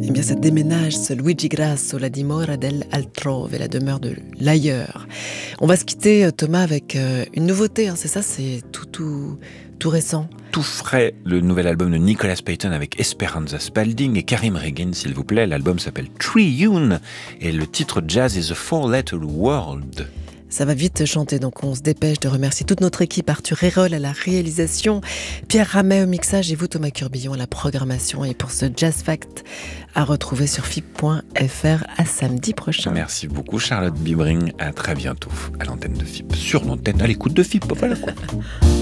eh bien, ça déménage, ce Luigi Grasso, la dimora dell'altrove, la demeure de l'ailleurs. On va se quitter, Thomas, avec une nouveauté, hein, c'est ça, c'est tout récent. Tout frais, le nouvel album de Nicholas Payton avec Esperanza Spalding et Karim Regan, s'il vous plaît. L'album s'appelle Triune et le titre Jazz is a Four-Letter World. Ça va vite chanter, donc on se dépêche de remercier toute notre équipe, Arthur Hérol à la réalisation, Pierre Ramet au mixage et vous Thomas Curbillon à la programmation. Et pour ce Jazz Fact à retrouver sur FIP.fr, à samedi prochain. Merci beaucoup Charlotte Bibring, à très bientôt à l'antenne de FIP, sur l'antenne, à l'écoute de FIP, voilà quoi.